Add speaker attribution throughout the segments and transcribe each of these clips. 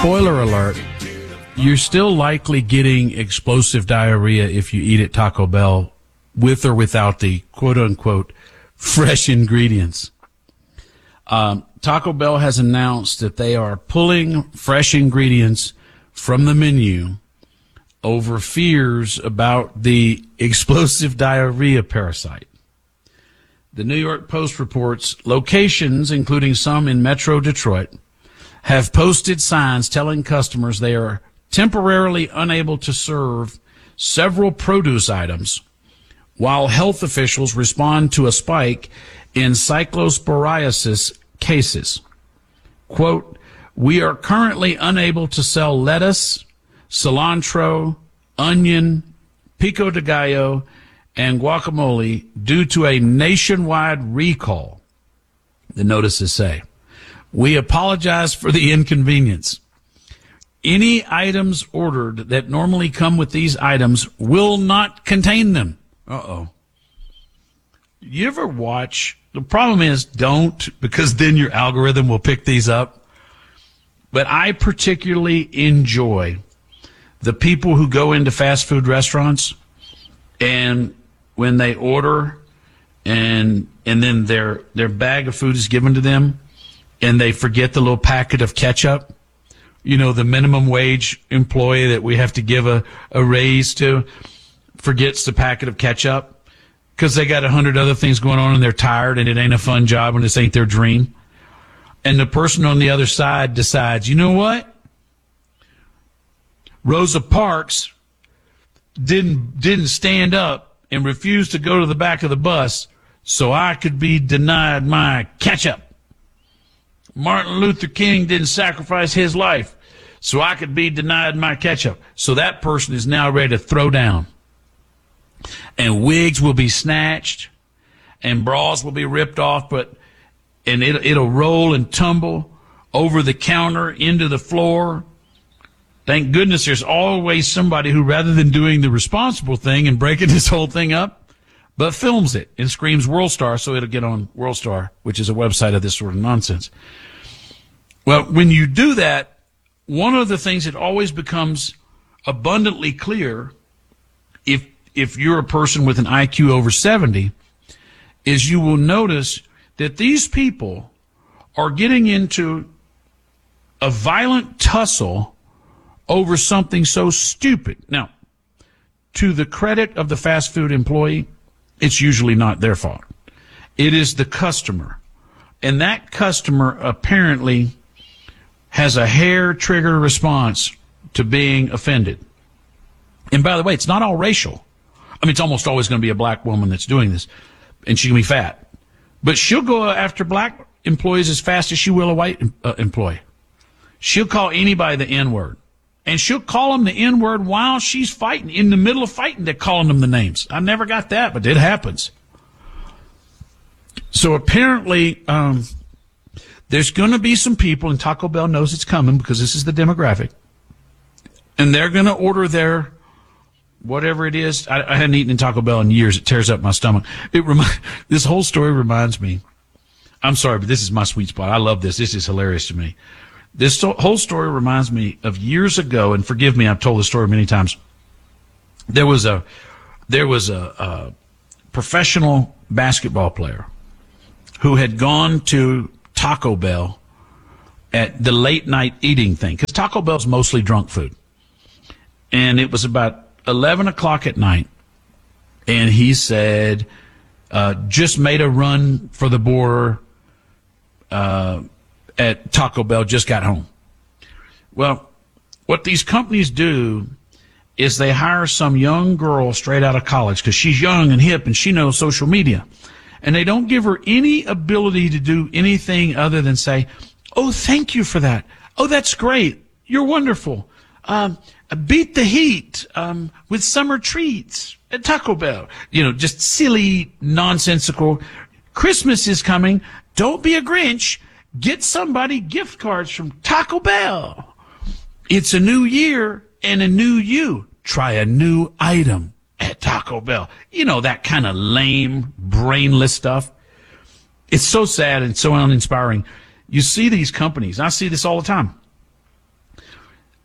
Speaker 1: spoiler alert, you're still likely getting explosive diarrhea if you eat at Taco Bell with or without the quote-unquote fresh ingredients. Taco Bell has announced that they are pulling fresh ingredients from the menu over fears about the explosive diarrhea parasite. The New York Post reports locations, including some in Metro Detroit, have posted signs telling customers they are temporarily unable to serve several produce items while health officials respond to a spike in cyclosporiasis cases. Quote, "We are currently unable to sell lettuce, cilantro, onion, pico de gallo, and guacamole due to a nationwide recall," the notices say. "We apologize for the inconvenience. Any items ordered that normally come with these items will not contain them." Uh-oh. You ever watch? The problem is don't, because then your algorithm will pick these up. But I particularly enjoy the people who go into fast food restaurants and when they order and then their bag of food is given to them and they forget the little packet of ketchup. You know, the minimum wage employee that we have to give a raise to forgets the packet of ketchup because they got 100 other things going on and they're tired and it ain't a fun job and this ain't their dream. And the person on the other side decides, you know what? Rosa Parks didn't stand up and refused to go to the back of the bus so I could be denied my ketchup. Martin Luther King didn't sacrifice his life so I could be denied my ketchup. So that person is now ready to throw down. And wigs will be snatched and bras will be ripped off, and it'll roll and tumble over the counter into the floor. Thank goodness there's always somebody who, rather than doing the responsible thing and breaking this whole thing up, but films it and screams World Star so it'll get on World Star, which is a website of this sort of nonsense. Well, when you do that, one of the things that always becomes abundantly clear if you're a person with an IQ over 70 is you will notice that these people are getting into a violent tussle over something so stupid. Now, to the credit of the fast food employee, it's usually not their fault. It is the customer. And that customer apparently has a hair-trigger response to being offended. And by the way, it's not all racial. I mean, it's almost always going to be a black woman that's doing this, and she can be fat. But she'll go after black employees as fast as she will a white employee. She'll call anybody the N-word. And she'll call them the N-word while she's fighting. In the middle of fighting, they're calling them the names. I never got that, but it happens. So apparently, there's going to be some people, and Taco Bell knows it's coming because this is the demographic, and they're going to order their whatever it is. I hadn't eaten in Taco Bell in years. It tears up my stomach. This whole story reminds me. I'm sorry, but this is my sweet spot. I love this. This is hilarious to me. This whole story reminds me of years ago, and forgive me, I've told this story many times. There was a professional basketball player who had gone to Taco Bell at the late night eating thing, because Taco Bell's mostly drunk food. And it was about 11 o'clock at night, and he said, just made a run for the border at Taco Bell, just got home. Well, what these companies do is they hire some young girl straight out of college because she's young and hip and she knows social media. And they don't give her any ability to do anything other than say, oh, thank you for that. Oh, that's great. You're wonderful. Beat the heat with summer treats at Taco Bell. You know, just silly, nonsensical. Christmas is coming. Don't be a Grinch. Get somebody gift cards from Taco Bell. It's a new year and a new you. Try a new item at Taco Bell. You know, that kind of lame, brainless stuff. It's so sad and so uninspiring. You see these companies. I see this all the time.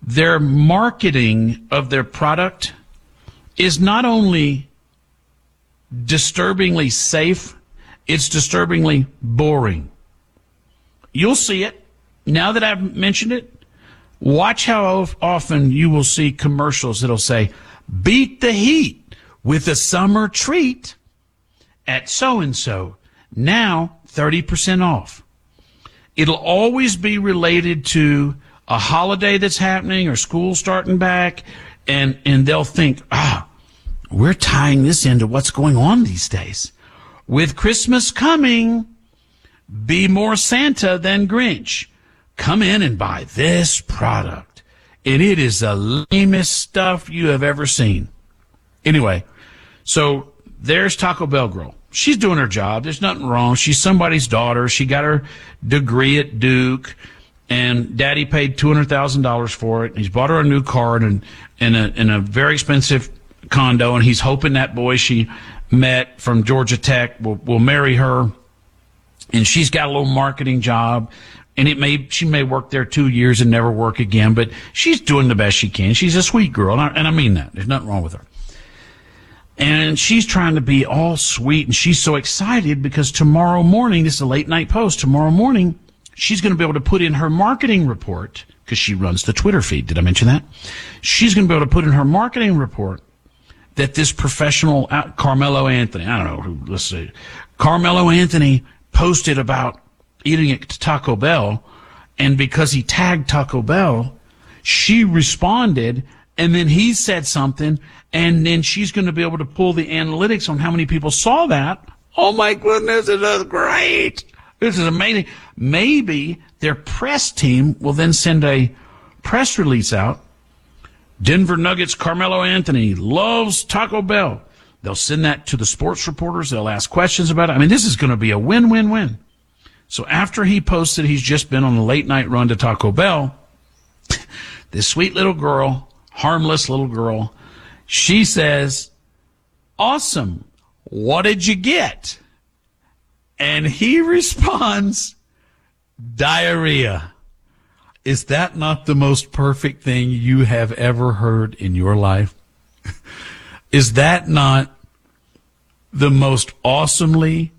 Speaker 1: their marketing of their product is not only disturbingly safe, it's disturbingly boring. You'll see it. Now that I've mentioned it, watch how often you will see commercials that'll say, beat the heat with a summer treat at so-and-so. Now 30% off. It'll always be related to a holiday that's happening or school starting back, and they'll think, we're tying this into what's going on these days. With Christmas coming, be more Santa than Grinch. Come in and buy this product. And it is the lamest stuff you have ever seen. Anyway, so there's Taco Bell girl. She's doing her job. There's nothing wrong. She's somebody's daughter. She got her degree at Duke, and Daddy paid $200,000 for it. He's bought her a new car and in a very expensive condo, and he's hoping that boy she met from Georgia Tech will marry her. And she's got a little marketing job, and she may work there 2 years and never work again, but she's doing the best she can. She's a sweet girl, and I mean that. There's nothing wrong with her. And she's trying to be all sweet, and she's so excited because tomorrow morning, this is a late night post, tomorrow morning, she's going to be able to put in her marketing report, because she runs the Twitter feed. Did I mention that? She's going to be able to put in her marketing report that this professional, Carmelo Anthony, I don't know who, let's see, Carmelo Anthony posted about eating at Taco Bell, and because he tagged Taco Bell, she responded, and then he said something, and then she's going to be able to pull the analytics on how many people saw that. Oh my goodness, this is great. This is amazing. Maybe their press team will then send a press release out. Denver Nuggets Carmelo Anthony loves Taco Bell. They'll send that to the sports reporters. They'll ask questions about it. I mean, this is going to be a win-win-win. So after he posted he's just been on a late night run to Taco Bell, this sweet little girl, harmless little girl, she says, awesome, what did you get? And he responds, diarrhea. Is that not the most perfect thing you have ever heard in your life? Is that not the most awesomely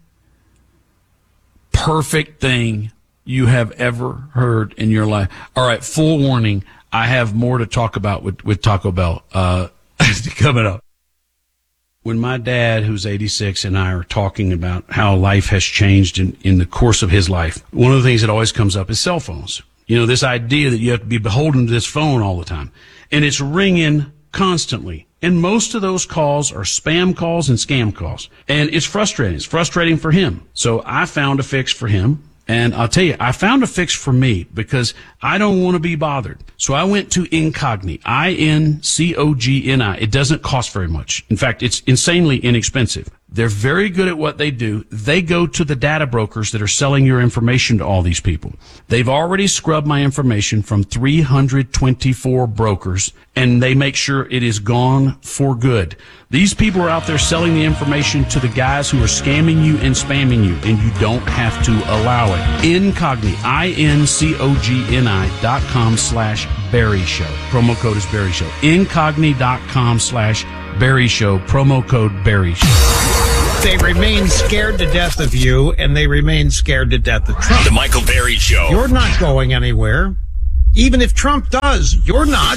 Speaker 1: perfect thing you have ever heard in your life? All right, full warning, I have more to talk about with Taco Bell coming up. When my dad, who's 86, and I are talking about how life has changed in the course of his life, one of the things that always comes up is cell phones. You know, this idea that you have to be beholden to this phone all the time. And it's ringing constantly. And most of those calls are spam calls and scam calls. And it's frustrating. It's frustrating for him. So I found a fix for him. And I'll tell you, I found a fix for me because I don't want to be bothered. So I went to Incogni, INCOGNI. It doesn't cost very much. In fact, it's insanely inexpensive. They're very good at what they do. They go to the data brokers that are selling your information to all these people. They've already scrubbed my information from 324 brokers, and they make sure it is gone for good. These people are out there selling the information to the guys who are scamming you and spamming you, and you don't have to allow it. Incogni, INCOGNI.com/Barry Show. Promo code is Barry Show. Incogni.com/Barry Show. Promo code Barry Show.
Speaker 2: They remain scared to death of you, and they remain scared to death of Trump.
Speaker 3: The Michael Barry Show.
Speaker 2: You're not going anywhere. Even if Trump does, you're not.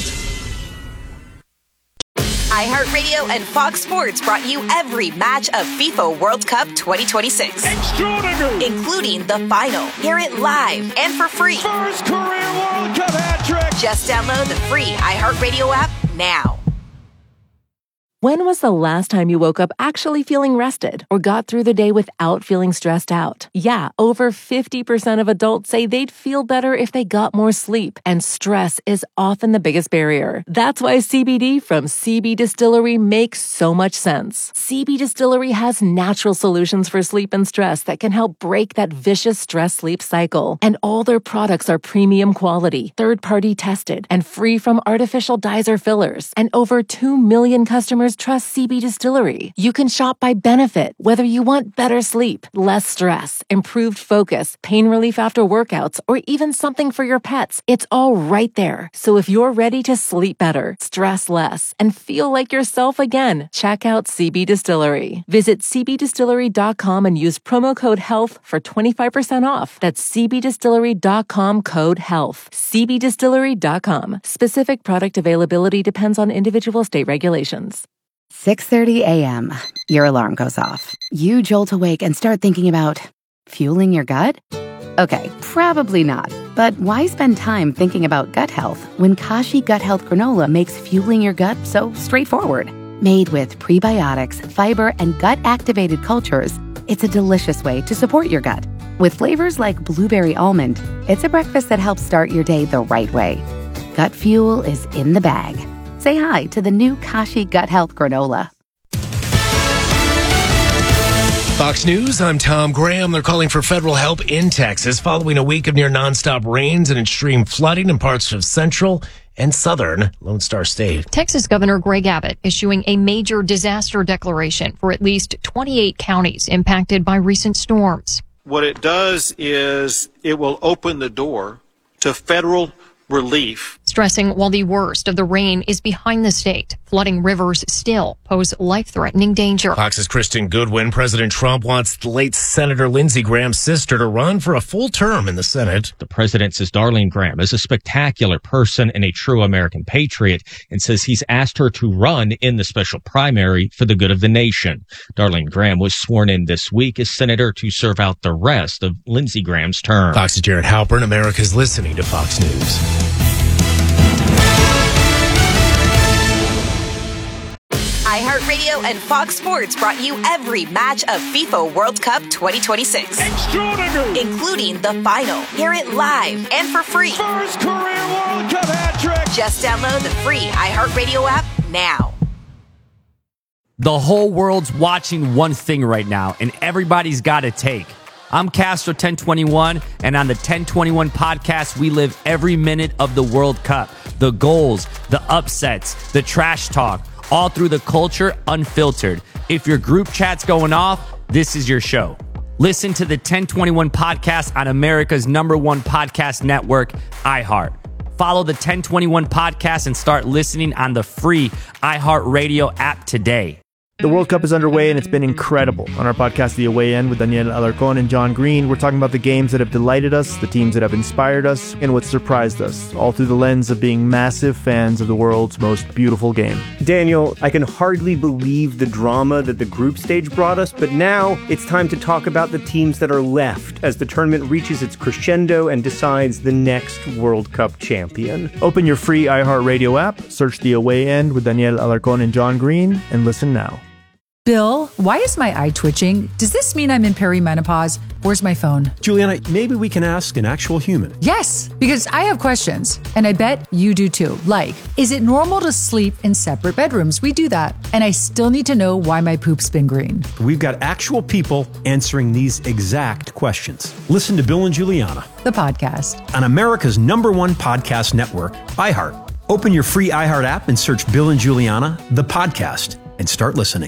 Speaker 4: iHeartRadio and Fox Sports brought you every match of FIFA World Cup 2026.
Speaker 3: Extraordinary!
Speaker 4: Including the final. Hear it live and for free.
Speaker 3: First career World Cup hat trick!
Speaker 4: Just download the free iHeartRadio app now.
Speaker 5: When was the last time you woke up actually feeling rested or got through the day without feeling stressed out? Yeah, over 50% of adults say they'd feel better if they got more sleep, and stress is often the biggest barrier. That's why CBD from CB Distillery makes so much sense. CB Distillery has natural solutions for sleep and stress that can help break that vicious stress-sleep cycle. And all their products are premium quality, third-party tested, and free from artificial dyes or fillers. And over 2 million customers just trust CB Distillery. You can shop by benefit, whether you want better sleep, less stress, improved focus, pain relief after workouts, or even something for your pets. It's all right there. So if you're ready to sleep better, stress less, and feel like yourself again, check out CB Distillery. Visit cbdistillery.com and use promo code HEALTH for 25% off. That's cbdistillery.com, code HEALTH. cbdistillery.com. Specific product availability depends on individual state regulations.
Speaker 6: 6:30 a.m. Your alarm goes off. You jolt awake and start thinking about fueling your gut? Okay, probably not. But why spend time thinking about gut health when Kashi Gut Health Granola makes fueling your gut so straightforward? Made with prebiotics, fiber, and gut-activated cultures, it's a delicious way to support your gut. With flavors like blueberry almond, it's a breakfast that helps start your day the right way. Gut fuel is in the bag. Say hi to the new Kashi Gut Health Granola.
Speaker 7: Fox News, I'm Tom Graham. They're calling for federal help in Texas following a week of near nonstop rains and extreme flooding in parts of central and southern Lone Star State.
Speaker 8: Texas Governor Greg Abbott issuing a major disaster declaration for at least 28 counties impacted by recent storms.
Speaker 9: What it does is it will open the door to federal relief.
Speaker 8: Stressing while the worst of the rain is behind the state, flooding rivers still pose life-threatening danger.
Speaker 7: Fox's Kristen Goodwin. President Trump wants the late Senator Lindsey Graham's sister to run for a full term in the Senate.
Speaker 10: The president says Darlene Graham is a spectacular person and a true American patriot and says he's asked her to run in the special primary for the good of the nation. Darlene Graham was sworn in this week as senator to serve out the rest of Lindsey Graham's term.
Speaker 7: Fox's Jared Halpern. America's listening to Fox News.
Speaker 4: iHeartRadio and Fox Sports brought you every match of FIFA World Cup 2026. Including the final. Hear it live and for free.
Speaker 3: First career World Cup hat trick.
Speaker 4: Just download the free iHeartRadio app now.
Speaker 11: The whole world's watching one thing right now, and everybody's got a take. I'm Castro 1021, and on the 1021 podcast, we live every minute of the World Cup. The goals, the upsets, the trash talk, all through the culture, unfiltered. If your group chat's going off, this is your show. Listen to the 1021 podcast on America's #1 podcast network, iHeart. Follow the 1021 podcast and start listening on the free iHeartRadio app today.
Speaker 12: The World Cup is underway and it's been incredible. On our podcast, The Away End, with Daniel Alarcón and John Green, we're talking about the games that have delighted us, the teams that have inspired us, and what surprised us, all through the lens of being massive fans of the world's most beautiful game.
Speaker 13: Daniel, I can hardly believe the drama that the group stage brought us, but now it's time to talk about the teams that are left as the tournament reaches its crescendo and decides the next World Cup champion.
Speaker 12: Open your free iHeartRadio app, search The Away End with Daniel Alarcón and John Green, and listen now.
Speaker 14: Bill, why is my eye twitching? Does this mean I'm in perimenopause? Where's my phone?
Speaker 15: Juliana, maybe we can ask an actual human.
Speaker 14: Yes, because I have questions, and I bet you do too. Like, is it normal to sleep in separate bedrooms? We do that. And I still need to know why my poop's been green.
Speaker 15: We've got actual people answering these exact questions. Listen to Bill and Juliana,
Speaker 14: the podcast,
Speaker 15: on America's #1 podcast network, iHeart. Open your free iHeart app and search Bill and Juliana, the podcast, and start listening.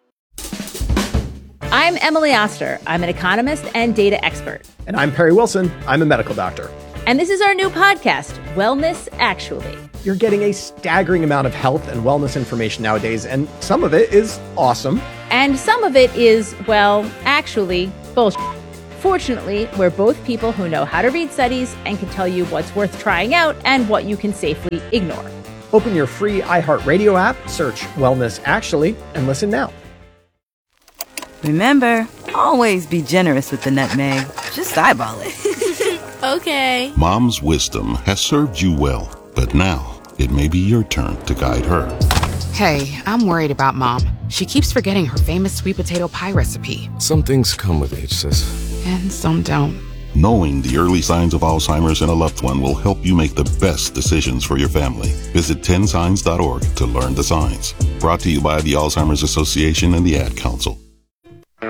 Speaker 16: I'm Emily Oster. I'm an economist and data expert.
Speaker 17: And I'm Perry Wilson. I'm a medical doctor.
Speaker 16: And this is our new podcast, Wellness Actually.
Speaker 17: You're getting a staggering amount of health and wellness information nowadays, and some of it is awesome.
Speaker 16: And some of it is, well, actually, bullshit. Fortunately, we're both people who know how to read studies and can tell you what's worth trying out and what you can safely ignore.
Speaker 17: Open your free iHeartRadio app, search Wellness Actually, and listen now.
Speaker 18: Remember, always be generous with the nutmeg. Just eyeball it.
Speaker 19: Okay.
Speaker 20: Mom's wisdom has served you well, but now it may be your turn to guide her.
Speaker 19: Hey, I'm worried about Mom. She keeps forgetting her famous sweet potato pie recipe.
Speaker 21: Some things come with age, sis.
Speaker 19: And some don't.
Speaker 20: Knowing the early signs of Alzheimer's in a loved one will help you make the best decisions for your family. Visit 10signs.org to learn the signs. Brought to you by the Alzheimer's Association and the Ad Council.